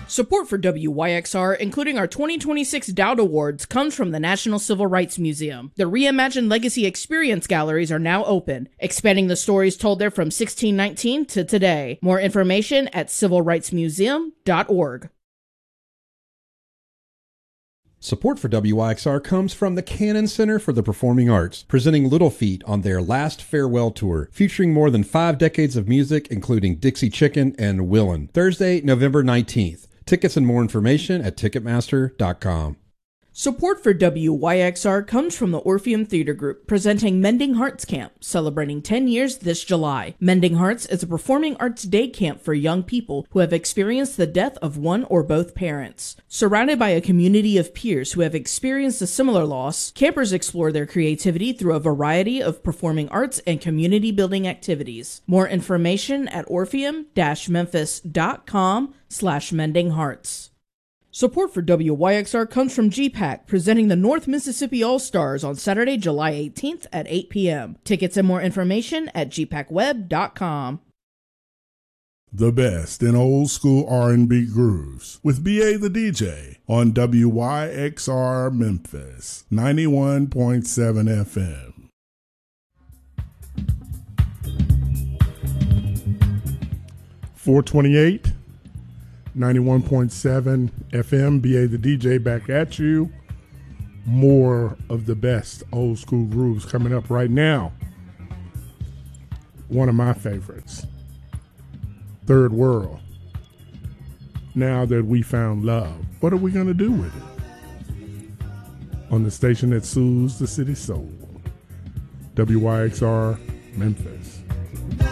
Support for WYXR, including our 2026 Dowd Awards, comes from the National Civil Rights Museum. The reimagined Legacy Experience galleries are now open, expanding the stories told there from 1619 to today. More information at civilrightsmuseum.org. Support for WYXR comes from the Cannon Center for the Performing Arts, presenting Little Feat on their last farewell tour, featuring more than 5 decades of music, including Dixie Chicken and Willin'. Thursday, November 19th. Tickets and more information at Ticketmaster.com. Support for WYXR comes from the Orpheum Theater Group, presenting Mending Hearts Camp, celebrating 10 years this July. Mending Hearts is a performing arts day camp for young people who have experienced the death of one or both parents. Surrounded by a community of peers who have experienced a similar loss, campers explore their creativity through a variety of performing arts and community-building activities. More information at orpheum-memphis.com/mendinghearts. Support for WYXR comes from GPAC, presenting the North Mississippi All-Stars on Saturday, July 18th at 8 p.m. Tickets and more information at gpacweb.com. The best in old school R&B grooves with B.A. the DJ on WYXR Memphis 91.7 FM. .428 91.7 FM, BA the DJ back at you. More of the best old school grooves coming up right now. One of my favorites, Third World. Now that we found love, what are we going to do with it? On the station that soothes the city's soul, WYXR Memphis.